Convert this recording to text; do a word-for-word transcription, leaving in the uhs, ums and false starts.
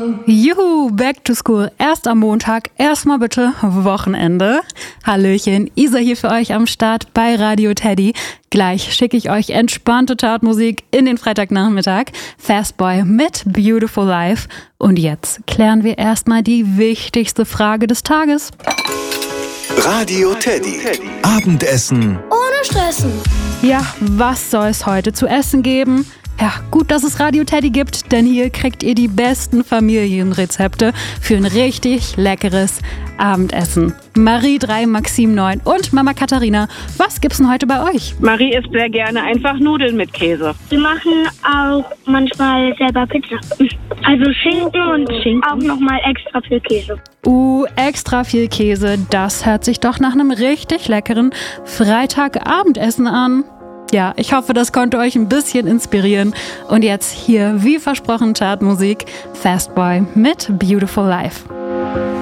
Juhu, back to school. Erst am Montag, erstmal bitte Wochenende. Hallöchen, Isa hier für euch am Start bei Radio Teddy. Gleich schicke ich euch entspannte Tatmusik in den Freitagnachmittag. Fastboy mit Beautiful Life. Und jetzt klären wir erstmal die wichtigste Frage des Tages. Radio Teddy. Abendessen ohne Stressen. Ja, was soll es heute zu essen geben? Ja, gut, dass es Radio Teddy gibt, denn hier kriegt ihr die besten Familienrezepte für ein richtig leckeres Abendessen. Marie drei, Maxim neun und Mama Katharina, was gibt's denn heute bei euch? Marie isst sehr gerne einfach Nudeln mit Käse. Wir machen auch manchmal selber Pizza. Also Schinken und Schinken. Auch nochmal extra viel Käse. Uh, extra viel Käse, das hört sich doch nach einem richtig leckeren Freitagabendessen an. Ja, ich hoffe, das konnte euch ein bisschen inspirieren. Und jetzt hier, wie versprochen, Chartmusik, Fastboy mit Beautiful Life.